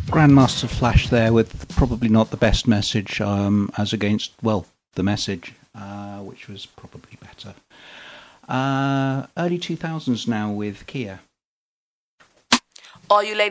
Grandmaster Flash there with probably not the best message as against, well, the message, which was probably better. Early 2000s now with Kia. All you ladies